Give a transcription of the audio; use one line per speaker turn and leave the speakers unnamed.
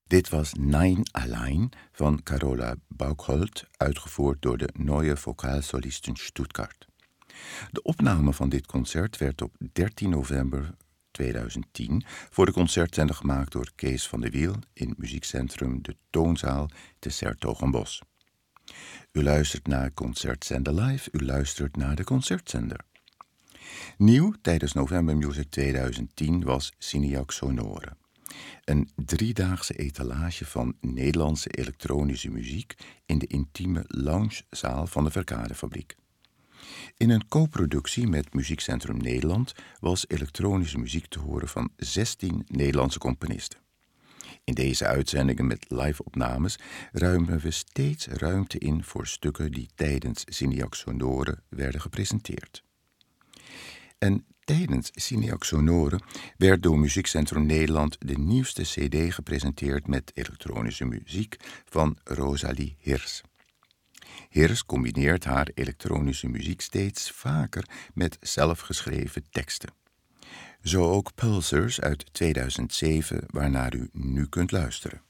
Dit was Nein allein van Carola Baukholt, uitgevoerd door de Neue Vokalsolisten Stuttgart. De opname van dit concert werd op 13 november 2010 voor de concertzender gemaakt door Kees van de Wiel in muziekcentrum De Toonzaal te 's-Hertogenbosch. U luistert naar Concertzender Live, u luistert naar de concertzender. Nieuw tijdens November Music 2010 was Cineac Sonore. Een 3-daagse etalage van Nederlandse elektronische muziek in de intieme loungezaal van de Verkadefabriek. In een co-productie met Muziekcentrum Nederland was elektronische muziek te horen van 16 Nederlandse componisten. In deze uitzendingen met live-opnames ruimen we steeds ruimte in voor stukken die tijdens Cineac Sonore werden gepresenteerd. En tijdens Cineac Sonore werd door Muziekcentrum Nederland de nieuwste cd gepresenteerd met elektronische muziek van Rosalie Hirs. Hirs combineert haar elektronische muziek steeds vaker met zelfgeschreven teksten. Zo ook Pulsars uit 2007, waarnaar u nu kunt luisteren.